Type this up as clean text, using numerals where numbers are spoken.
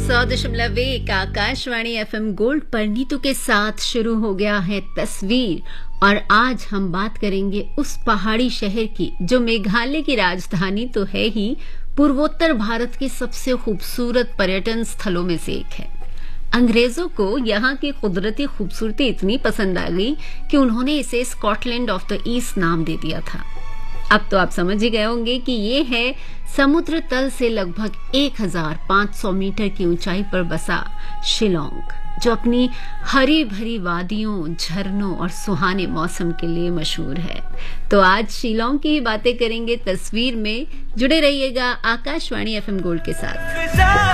100.1 Akashvani FM gold पर नीतू के साथ शुरू हो गया है तस्वीर। और आज हम बात करेंगे उस पहाड़ी शहर की जो मेघालय की राजधानी तो है ही, पूर्वोत्तर भारत के सबसे खूबसूरत पर्यटन स्थलों में से एक है। अंग्रेजों को यहाँ की कुदरती खूबसूरती इतनी पसंद आ गई कि उन्होंने इसे स्कॉटलैंड ऑफ द ईस्ट नाम दे दिया था। अब तो आप समझ ही गए होंगे कि ये है समुद्र तल से लगभग 1500 मीटर की ऊंचाई पर बसा शिलोंग, जो अपनी हरी भरी वादियों, झरनों और सुहाने मौसम के लिए मशहूर है। तो आज शिलोंग की ही बातें करेंगे तस्वीर में। जुड़े रहिएगा आकाशवाणी एफएम गोल्ड के साथ।